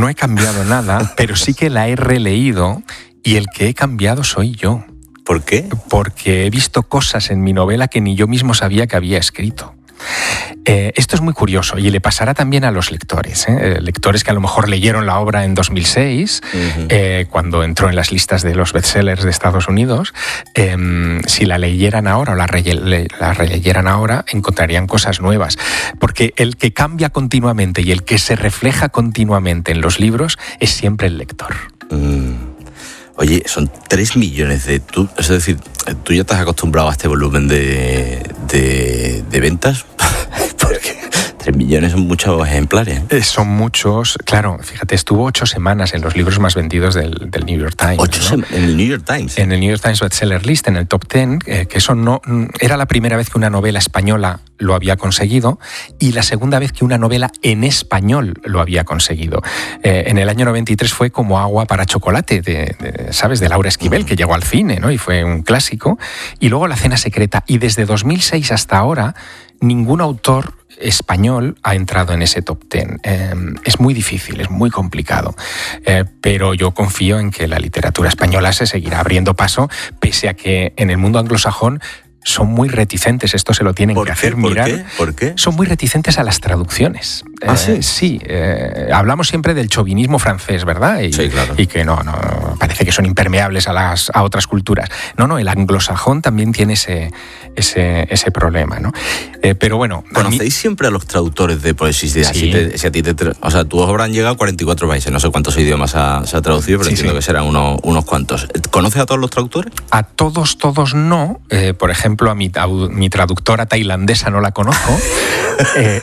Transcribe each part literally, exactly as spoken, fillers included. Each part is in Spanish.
no he cambiado nada, pero sí que la he releído y el que he cambiado soy yo. ¿Por qué? Porque he visto cosas en mi novela que ni yo mismo sabía que había escrito. Eh, esto es muy curioso y le pasará también a los lectores, ¿eh? Lectores que a lo mejor leyeron la obra en dos mil seis, uh-huh. eh, cuando entró en las listas de los bestsellers de Estados Unidos. Eh, si la leyeran ahora o la, re- la releyeran ahora, encontrarían cosas nuevas. Porque el que cambia continuamente y el que se refleja continuamente en los libros es siempre el lector. Mm. Oye, son tres millones de... Tú, es decir, ¿tú ya te has acostumbrado a este volumen de, de, de ventas? Porque tres millones son muchos ejemplares. Eh, son muchos. Claro, fíjate, estuvo ocho semanas en los libros más vendidos del, del New York Times. ¿Ocho ¿no? semanas? ¿En el New York Times? En el New York Times Bestseller List, en el top ten, eh, que eso no... Era la primera vez que una novela española lo había conseguido y la segunda vez que una novela en español lo había conseguido. Eh, en el año noventa y tres fue Como agua para chocolate, de, de, ¿sabes?, de Laura Esquivel, uh-huh. que llegó al cine, ¿no? Y fue un clásico. Y luego La cena secreta. Y desde dos mil seis hasta ahora, ningún autor español ha entrado en ese top ten. Eh, es muy difícil, es muy complicado. Eh, pero yo confío en que la literatura española se seguirá abriendo paso, pese a que en el mundo anglosajón son muy reticentes, esto se lo tienen que hacer ¿Por mirar. ¿Por qué? ¿Por qué? Son muy reticentes a las traducciones. ¿Ah, eh, sí? Sí, eh, hablamos siempre del chauvinismo francés, ¿verdad? Y, sí, claro. Y que no, no, parece que son impermeables a las a otras culturas. No, no, el anglosajón también tiene ese, ese, ese problema, ¿no? Eh, pero bueno... ¿Conocéis mí... siempre a los traductores de poesía? Sí. Si, te, si a ti te... O sea, tu obra han llegado a cuarenta y cuatro países, no sé cuántos idiomas ha, se ha traducido, pero sí, entiendo sí. que serán unos, unos cuantos. ¿Conoces a todos los traductores? A todos, todos no. Eh, por ejemplo, a mi, a mi traductora tailandesa no la conozco. eh,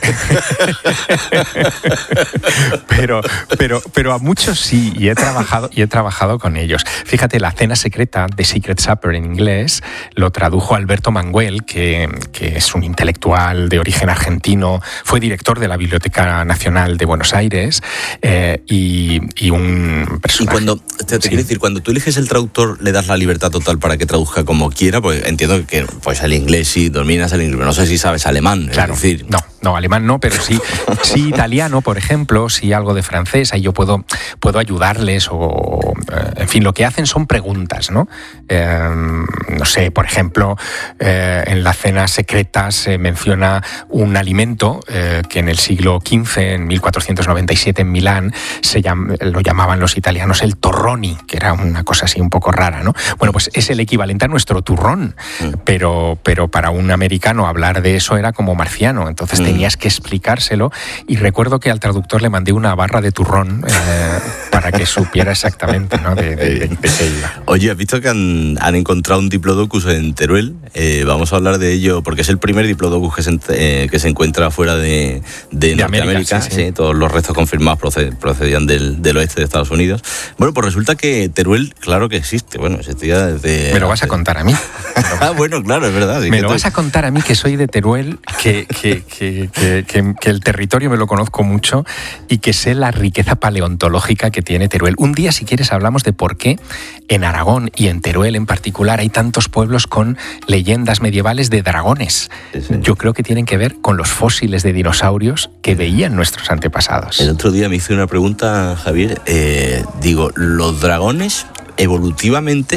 pero, pero, pero a muchos sí, y he trabajado, y he trabajado con ellos. Fíjate, La cena secreta, The Secret Supper en inglés, lo tradujo Alberto Manguel, que, que es un intelectual de origen argentino, fue director de la Biblioteca Nacional de Buenos Aires, eh, y, y un personaje. Y cuando, te, te sí. quiero decir, cuando tú eliges el traductor, le das la libertad total para que traduzca como quiera, pues entiendo que pues el inglés sí, dominas el inglés, pero no sé si sabes alemán, claro, es decir... No, no, alemán no, pero sí, sí italiano, por ejemplo, sí algo de francés, ahí yo puedo, puedo ayudarles o, en fin, lo que hacen son preguntas, ¿no? Eh, no sé, por ejemplo, eh, en La cena secreta se menciona un alimento eh, que en el siglo quince, en mil cuatrocientos noventa y siete en Milán, se llam, lo llamaban los italianos el torroni, que era una cosa así un poco rara, ¿no? Bueno, pues es el equivalente a nuestro turrón, mm. pero, pero para un americano hablar de eso era como marciano, entonces mm. tenías que explicárselo, y recuerdo que al traductor le mandé una barra de turrón eh, para que supiera exactamente, ¿no? de, de, de, de qué iba. Oye, ¿has visto que han, han encontrado un diplodocus en Teruel? Eh, vamos a hablar de ello porque es el primer diplodocus que se, eh, que se encuentra fuera de, de, de Norteamérica. Sí, sí. Sí, todos los restos confirmados proced, procedían del, del oeste de Estados Unidos. Bueno, pues resulta que Teruel, claro que existe. Bueno, existía desde... Me lo vas a contar a mí. Ah, bueno, claro, es verdad. Me lo tú... vas a contar a mí, que soy de Teruel, que, que, que, que, que, que el territorio me lo conozco mucho y que sé la riqueza paleontológica que tiene Teruel. Un día, si quieres, hablamos de por qué en Aragón y en Teruel en particular hay tantos pueblos con leyendas medievales de dragones. Sí, sí. Yo creo que tienen que ver con los fósiles de dinosaurios que veían nuestros antepasados. El otro día me hice una pregunta, Javier. Eh, digo, ¿los dragones evolutivamente,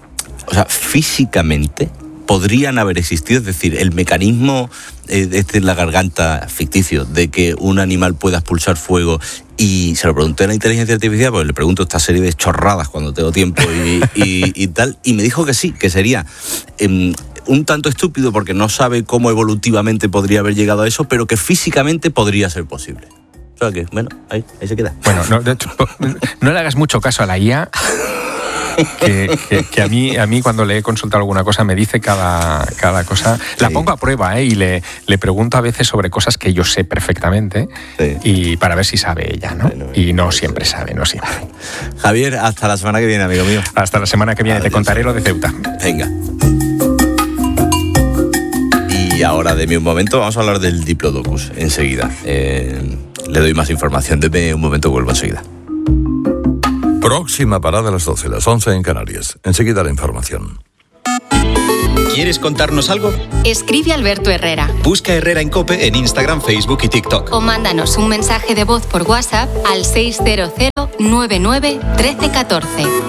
o sea, físicamente, podrían haber existido? Es decir, el mecanismo eh, este en la garganta ficticio de que un animal pueda expulsar fuego, y se lo pregunté a la inteligencia artificial, porque le pregunto esta serie de chorradas cuando tengo tiempo y, y, y tal, y me dijo que sí, que sería eh, un tanto estúpido porque no sabe cómo evolutivamente podría haber llegado a eso, pero que físicamente podría ser posible. O sea que, bueno, ahí, ahí se queda. Bueno, no, de hecho, no le hagas mucho caso a la I A. Que, que, que a mí a mí cuando le he consultado alguna cosa me dice cada, cada cosa, la sí. pongo a prueba, ¿eh? Y le, le pregunto a veces sobre cosas que yo sé perfectamente, sí. y para ver si sabe ella, ¿no? Bueno, y no siempre sabe, no siempre. Javier, hasta la semana que viene, amigo mío. Hasta la semana que viene. Adiós. Te contaré lo de Ceuta. Venga. Y ahora, de mi un momento, vamos a hablar del Diplodocus enseguida. Eh, le doy más información. Deme un momento, vuelvo enseguida. Próxima parada a las doce, las once en Canarias. Enseguida la información. ¿Quieres contarnos algo? Escribe Alberto Herrera. Busca Herrera en COPE en Instagram, Facebook y TikTok. O mándanos un mensaje de voz por WhatsApp al seis cero cero nueve nueve uno tres uno cuatro.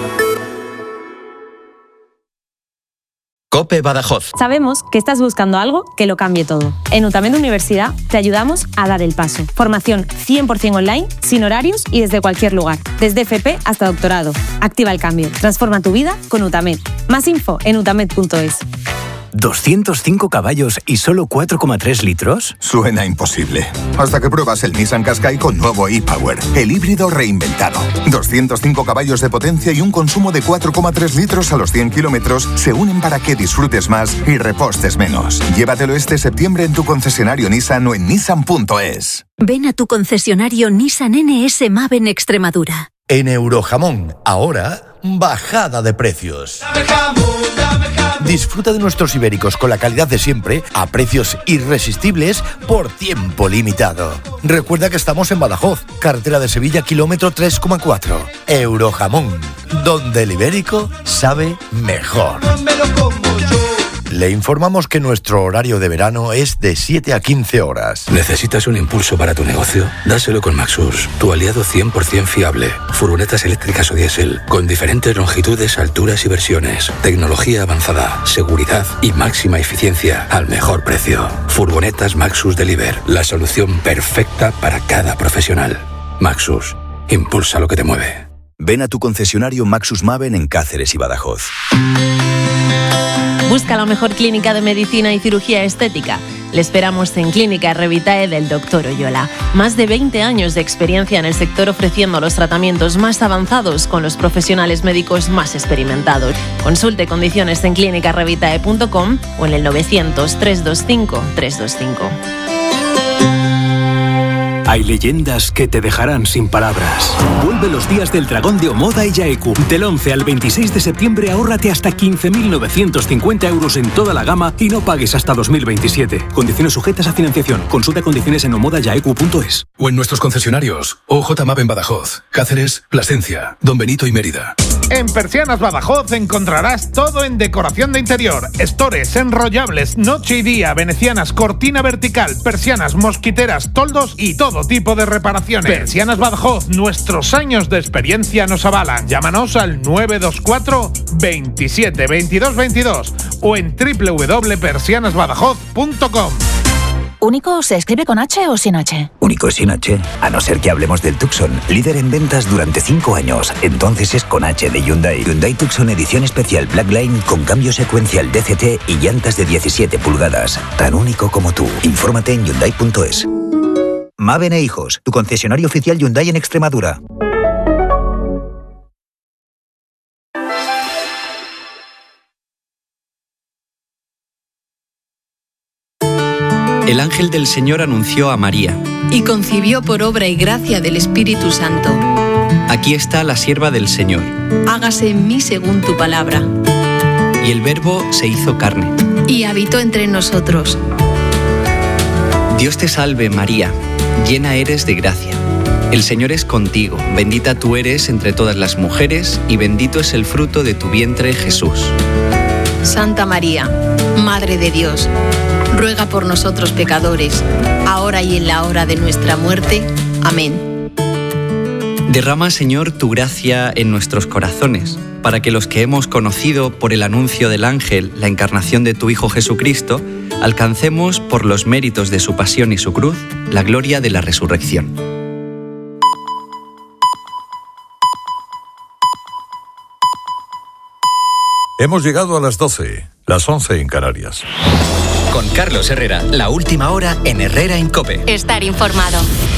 COPE Badajoz. Sabemos que estás buscando algo que lo cambie todo. En UTAMED Universidad te ayudamos a dar el paso. Formación cien por ciento online, sin horarios y desde cualquier lugar. Desde F P hasta doctorado. Activa el cambio. Transforma tu vida con UTAMED. Más info en utamed punto es. ¿doscientos cinco caballos y solo cuatro coma tres litros? Suena imposible. Hasta que pruebas el Nissan Qashqai con nuevo e-Power, el híbrido reinventado. doscientos cinco caballos de potencia y un consumo de cuatro coma tres litros a los cien kilómetros se unen para que disfrutes más y repostes menos. Llévatelo este septiembre en tu concesionario Nissan o en nissan punto es. Ven a tu concesionario Nissan N S MAV en Extremadura. En Eurojamón, ahora, bajada de precios. Dame jamón, dame jamón. Disfruta de nuestros ibéricos con la calidad de siempre a precios irresistibles por tiempo limitado. Recuerda que estamos en Badajoz, carretera de Sevilla, kilómetro tres coma cuatro. Eurojamón, donde el ibérico sabe mejor. Le informamos que nuestro horario de verano es de siete a quince horas. ¿Necesitas un impulso para tu negocio? Dáselo con Maxus, tu aliado cien por ciento fiable. Furgonetas eléctricas o diésel, con diferentes longitudes, alturas y versiones. Tecnología avanzada, seguridad y máxima eficiencia al mejor precio. Furgonetas Maxus Deliver, la solución perfecta para cada profesional. Maxus, impulsa lo que te mueve. Ven a tu concesionario Maxus Maven en Cáceres y Badajoz. Busca la mejor clínica de medicina y cirugía estética. Le esperamos en Clínica Revitae del doctor Oyola. Más de veinte años de experiencia en el sector ofreciendo los tratamientos más avanzados con los profesionales médicos más experimentados. Consulte condiciones en clínica revitae punto com o en el novecientos, trescientos veinticinco, trescientos veinticinco. Hay leyendas que te dejarán sin palabras. Vuelve los días del dragón de Omoda y Yaeku. Del once al veintiséis de septiembre ahórrate hasta quince mil novecientos cincuenta euros en toda la gama y no pagues hasta dos mil veintisiete. Condiciones sujetas a financiación. Consulta condiciones en omoda yaeku punto es. O en nuestros concesionarios. O J M A P en Badajoz, Cáceres, Plasencia, Don Benito y Mérida. En Persianas Badajoz encontrarás todo en decoración de interior. Estores, enrollables, noche y día, venecianas, cortina vertical, persianas, mosquiteras, toldos y todo tipo de reparaciones. Persianas Badajoz, nuestros años de experiencia nos avalan. Llámanos al nueve dos cuatro, veintisiete, veintidós veintidós o en doble u doble u doble punto persianas badajoz punto com. ¿Único se escribe con H o sin H? Único sin H, a no ser que hablemos del Tucson, líder en ventas durante cinco años. Entonces es con H de Hyundai. Hyundai Tucson edición especial Blackline con cambio secuencial D C T y llantas de diecisiete pulgadas. Tan único como tú. Infórmate en hyundai punto es. Maven e Hijos, tu concesionario oficial Hyundai en Extremadura. El ángel del Señor anunció a María. Y concibió por obra y gracia del Espíritu Santo. Aquí está la sierva del Señor. Hágase en mí según tu palabra. Y el Verbo se hizo carne. Y habitó entre nosotros. Dios te salve, María, llena eres de gracia. El Señor es contigo, bendita tú eres entre todas las mujeres, y bendito es el fruto de tu vientre, Jesús. Santa María, Madre de Dios, ruega por nosotros pecadores, ahora y en la hora de nuestra muerte. Amén. Derrama, Señor, tu gracia en nuestros corazones, para que los que hemos conocido por el anuncio del ángel la encarnación de tu Hijo Jesucristo, alcancemos, por los méritos de su pasión y su cruz, la gloria de la resurrección. Hemos llegado a las doce, las once en Canarias. Con Carlos Herrera, la última hora en Herrera en COPE. Estar informado.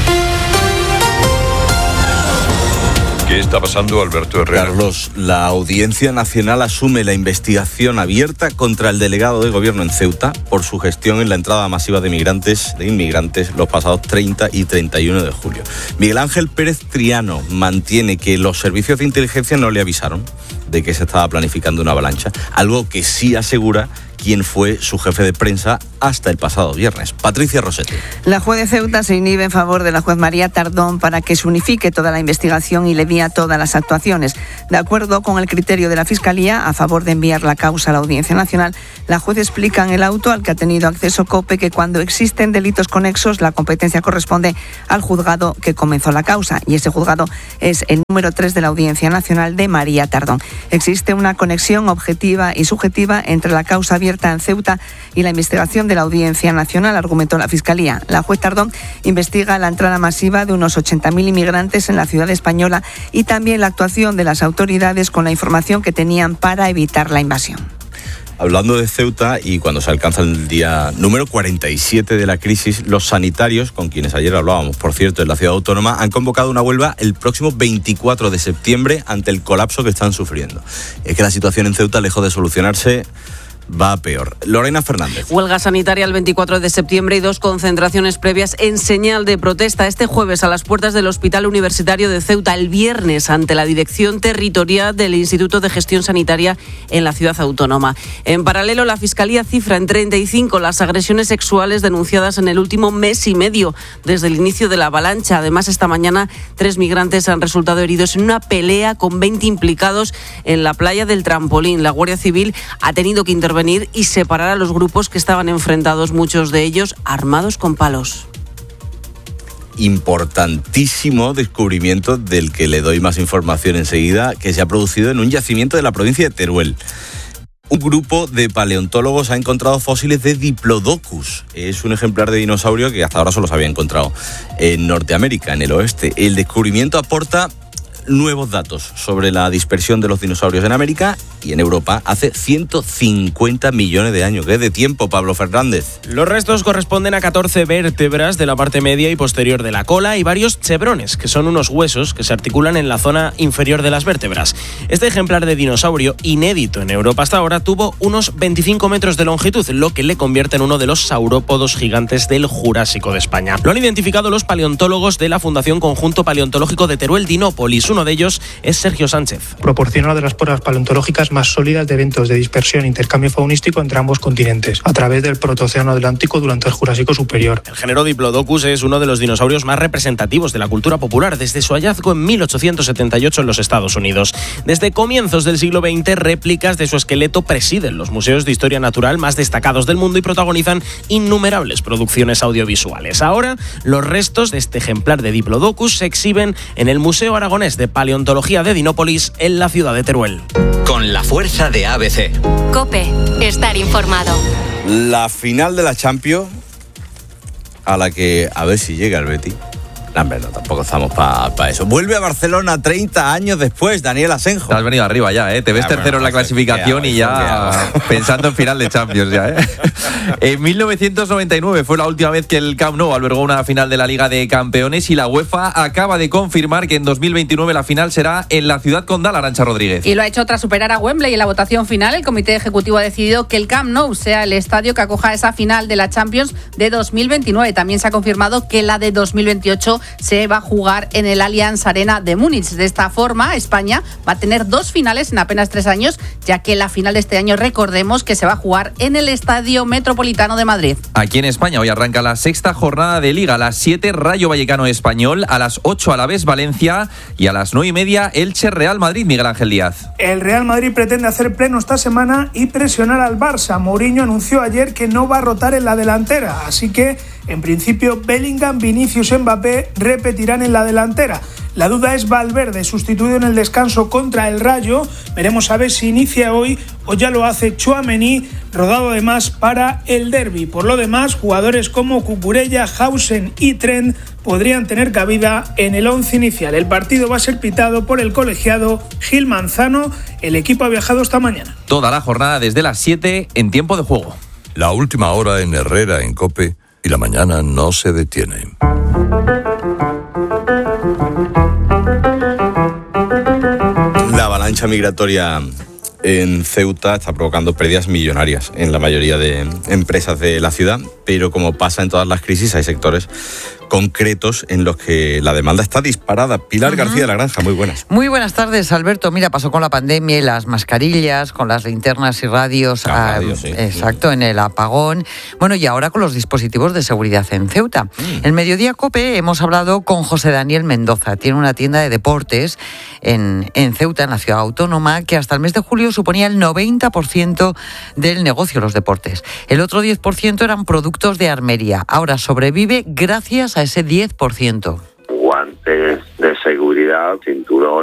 ¿Qué está pasando, Alberto Herrera? Carlos, la Audiencia Nacional asume la investigación abierta contra el delegado de gobierno en Ceuta por su gestión en la entrada masiva de migrantes, de inmigrantes los pasados treinta y treinta y uno de julio. Miguel Ángel Pérez Triano mantiene que los servicios de inteligencia no le avisaron de que se estaba planificando una avalancha, algo que sí asegura quien fue su jefe de prensa hasta el pasado viernes. Patricia Rossetti. La juez de Ceuta se inhibe en favor de la juez María Tardón para que se unifique toda la investigación y le envíe todas las actuaciones. De acuerdo con el criterio de la Fiscalía, a favor de enviar la causa a la Audiencia Nacional, la juez explica en el auto al que ha tenido acceso COPE que cuando existen delitos conexos, la competencia corresponde al juzgado que comenzó la causa, y ese juzgado es el número tres de la Audiencia Nacional de María Tardón. Existe una conexión objetiva y subjetiva entre la causa abierta en Ceuta y la investigación de la Audiencia Nacional, argumentó la Fiscalía. La juez Tardón investiga la entrada masiva de unos ochenta mil inmigrantes en la ciudad española y también la actuación de las autoridades con la información que tenían para evitar la invasión. Hablando de Ceuta, y cuando se alcanza el día número cuarenta y siete de la crisis, los sanitarios, con quienes ayer hablábamos, por cierto, en la ciudad autónoma, han convocado una huelga el próximo veinticuatro de septiembre ante el colapso que están sufriendo. Es que la situación en Ceuta, lejos de solucionarse, va a peor. Lorena Fernández. Huelga sanitaria el veinticuatro de septiembre y dos concentraciones previas en señal de protesta. Este jueves a las puertas del Hospital Universitario de Ceuta, el viernes ante la Dirección Territorial del Instituto de Gestión Sanitaria en la ciudad autónoma. En paralelo, la Fiscalía cifra en treinta y cinco las agresiones sexuales denunciadas en el último mes y medio desde el inicio de la avalancha. Además, esta mañana tres migrantes han resultado heridos en una pelea con veinte implicados en la playa del Trampolín. La Guardia Civil ha tenido que intervenir venir y separar a los grupos que estaban enfrentados, muchos de ellos armados con palos. Importantísimo descubrimiento del que le doy más información enseguida, que se ha producido en un yacimiento de la provincia de Teruel. Un grupo de paleontólogos ha encontrado fósiles de Diplodocus. Es un ejemplar de dinosaurio que hasta ahora solo se había encontrado en Norteamérica, en el oeste. El descubrimiento aporta nuevos datos sobre la dispersión de los dinosaurios en América y en Europa hace ciento cincuenta millones de años. ¿Qué de tiempo, Pablo Fernández? Los restos corresponden a catorce vértebras de la parte media y posterior de la cola y varios chevrones, que son unos huesos que se articulan en la zona inferior de las vértebras. Este ejemplar de dinosaurio, inédito en Europa hasta ahora, tuvo unos veinticinco metros de longitud, lo que le convierte en uno de los saurópodos gigantes del Jurásico de España. Lo han identificado los paleontólogos de la Fundación Conjunto Paleontológico de Teruel Dinópolis. Uno de ellos es Sergio Sánchez. Proporciona una de las pruebas paleontológicas más sólidas de eventos de dispersión e intercambio faunístico entre ambos continentes, a través del Protoceno Atlántico durante el Jurásico Superior. El género Diplodocus es uno de los dinosaurios más representativos de la cultura popular desde su hallazgo en mil ochocientos setenta y ocho en los Estados Unidos. Desde comienzos del siglo veinte, réplicas de su esqueleto presiden los museos de historia natural más destacados del mundo y protagonizan innumerables producciones audiovisuales. Ahora, los restos de este ejemplar de Diplodocus se exhiben en el Museo Aragonés de Paleontología de Dinópolis en la ciudad de Teruel. Con la fuerza de A B C. COPE, estar informado. La final de la Champions, a la que a ver si llega el Betis. No, hombre, no, tampoco estamos para pa eso. Vuelve a Barcelona treinta años después, Daniel Asenjo. Te has venido arriba ya, ¿eh? Te ves ya, tercero bueno, en la clasificación quedado, y ya pensando en final de Champions ya, ¿eh? En mil novecientos noventa y nueve fue la última vez que el Camp Nou albergó una final de la Liga de Campeones y la UEFA acaba de confirmar que en dos mil veintinueve la final será en la ciudad condal, Arantxa Rodríguez. Y lo ha hecho tras superar a Wembley en la votación final. El Comité Ejecutivo ha decidido que el Camp Nou sea el estadio que acoja esa final de la Champions de dos mil veintinueve. También se ha confirmado que la de dos mil veintiocho se va a jugar en el Allianz Arena de Múnich. De esta forma, España va a tener dos finales en apenas tres años, ya que la final de este año, recordemos que se va a jugar en el Estadio Metropolitano de Madrid. Aquí en España hoy arranca la sexta jornada de Liga. A las siete, Rayo Vallecano Español. A las ocho, Alavés Valencia. Y a las nueve y media, Elche Real Madrid, Miguel Ángel Díaz. El Real Madrid pretende hacer pleno esta semana y presionar al Barça. Mourinho anunció ayer que no va a rotar en la delantera, así que en principio Bellingham, Vinicius y Mbappé repetirán en la delantera. La duda es Valverde, sustituido en el descanso contra el Rayo. Veremos a ver si inicia hoy o ya lo hace Tchouaméni, rodado además para el derbi. Por lo demás, jugadores como Cucurella, Hausen y Trent podrían tener cabida en el once inicial. El partido va a ser pitado por el colegiado Gil Manzano. El equipo ha viajado esta mañana. Toda la jornada desde las siete en tiempo de juego. La última hora en Herrera, en COPE, y la mañana no se detiene. La avalancha migratoria en Ceuta está provocando pérdidas millonarias en la mayoría de empresas de la ciudad. pero como pasa en todas las crisis, hay sectores concretos en los que la demanda está disparada. Pilar uh-huh. García de la Granja, muy buenas. Muy buenas tardes, Alberto. Mira, pasó con la pandemia y las mascarillas, con las linternas y radios, ah, radio, sí. exacto, en el apagón. Bueno, y ahora con los dispositivos de seguridad en Ceuta. Mm. En Mediodía COPE hemos hablado con José Daniel Mendoza. Tiene una tienda de deportes en, en Ceuta, en la ciudad autónoma, que hasta el mes de julio suponía el noventa por ciento del negocio, los deportes. El otro diez por ciento eran productos de armería. Ahora sobrevive gracias a ese diez por ciento. Guantes de seguridad, cinturón.